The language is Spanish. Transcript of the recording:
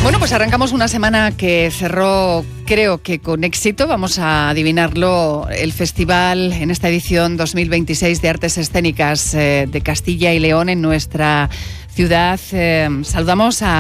Bueno, pues arrancamos una semana que cerró, creo que con éxito, vamos a adivinarlo, el festival en esta edición 2026 de Artes Escénicas de Castilla y León en nuestra ciudad. Saludamos a